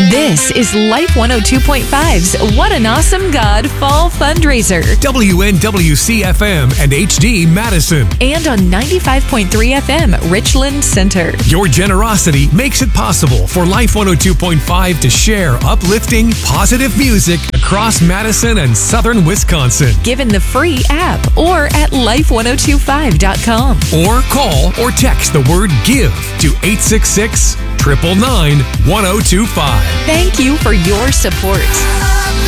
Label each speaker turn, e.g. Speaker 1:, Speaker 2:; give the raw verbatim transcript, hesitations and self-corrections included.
Speaker 1: This is Life one oh two point five's What an Awesome God Fall Fundraiser.
Speaker 2: W N W C F M and H D Madison.
Speaker 1: And on ninety-five point three F M, Richland Center.
Speaker 2: Your generosity makes it possible for Life one oh two point five to share uplifting, positive music across Madison and southern Wisconsin.
Speaker 1: Given the free app or at life one oh two five dot com.
Speaker 2: Or call or text the word GIVE to eight six six, nine nine nine, one oh two five.
Speaker 1: Thank you for your support.